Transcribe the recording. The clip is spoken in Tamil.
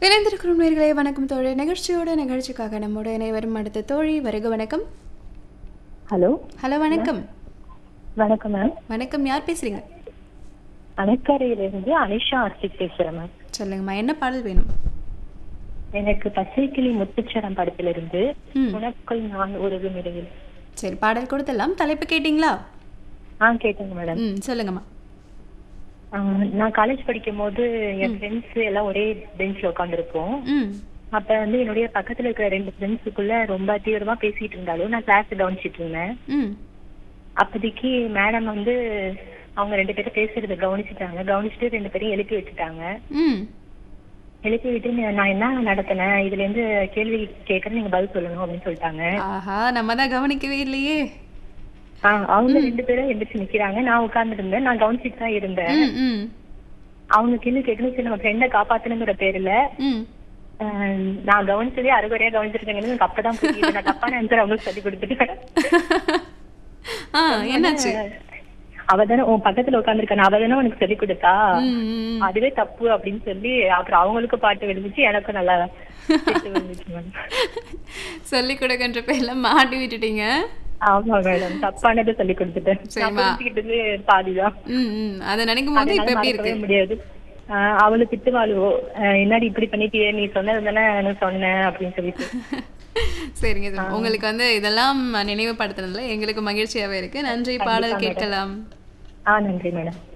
இணைந்திருக்கும் நேயர்களே வணக்கம் தோழி. நிகழ்ச்சிக்காக நம்மோட இணைவரும் அடுத்த தோழி. வருக வணக்கம். ஹலோ. ஹலோ வணக்கம். வணக்கம் மேம். வணக்கம், யார் பேசுறீங்க? அணைக்கரையிலிருந்து அனிஷா ஆர்த்திக் பேசுறேன் மேம். சொல்லுங்கம்மா, என்ன பாடல் வேணும்? எனக்கு பச்சைக்கிளி முத்துச்சரம் படத்திலிருந்து உனக்குள் நான் உறவு நிலையில். சரி, பாடல் கொடுத்தலாம். தலைப்பு கேட்டீங்களா? கேட்டேங்க மேடம். சொல்லுங்கம்மா. நான் காலேஜ் படிக்கும் போது என் ஃப்ரெண்ட்ஸ் எல்லாம் ஒரே பெஞ்ச்ல உட்காந்துருப்போம். அப்ப வந்து என்னுடைய பக்கத்துல இருக்கிற 2 ஃப்ரெண்ட்ஸுக்குள்ள ரொம்ப தீவிரமா பேசிட்டு இருந்தாலும் நான் கிளாஸ் கவனிச்சிட்டு இருந்தேன். அப்போதைக்கு மேடம் வந்து அவங்க 2 பேரும் பேசுறத கவனிச்சுட்டு 2 பேரையும் எழுப்பி வச்சுட்டாங்க. எழுப்பி விட்டு நான் என்ன நடத்தினேன், இதுல இருந்து கேள்வி கேட்கறேன், நீங்க பதில் சொல்லணும் அப்படின்னு சொல்லிட்டாங்க. ஆஹா, நம்ம தான் கவனிக்கவே இல்லையே. அவங்க 2 பேரும் எந்திரிச்சு நிக்கிறாங்க. நான் உட்கார்ந்து இருந்தேன். நான் கவனிச்சுட்டு தான் இருந்தேன். அவங்க கேள்வி கேட்கணும், சரி நம்ம ஃப்ரெண்ட காப்பாத்தணுங்கிற பேர்ல நான் கவனிச்சதே அரைகுறையா கவனிச்சிருக்கேங்கிறது எனக்கு அப்பதான் புரியுது. நான் தப்பான ஆன்சர் அவங்களுக்கு சொல்லி கொடுத்துட்டேன். என்னாச்சு? அவதானே உன் பக்கத்துல உட்காந்துருக்கான, அவதானே உனக்கு சொல்லி கொடுத்தா, அதுவே தப்பு அப்படின்னு சொல்லி அப்புறம் அவங்களுக்கும் பாட்டு விழுந்துச்சு, எனக்கும் நல்லா விழுந்துச்சு. சொல்லி கொடுக்கின்ற பேர்ல மாட்டி விட்டுட்டீங்க. ஆமா மேடம், தப்பானதை சொல்லி கொடுத்துட்டேன். பாதிதான். அதை நினைக்கும் போது இப்ப எப்படி இருக்கு? முடியாது. அவளு திட்டுவாளுவோ, என்னடி இப்படி பண்ணிட்டியே, நீ சொன்னது தானே சொன்னேன் அப்படின்னு சொல்லிட்டு. சரிங்க சார், உங்களுக்கு வந்து இதெல்லாம் நினைவுபடுத்துறதுல எங்களுக்கு மகிழ்ச்சியாவே இருக்கு. நன்றி. பாடல் கேட்கலாம். நன்றி மேடம்.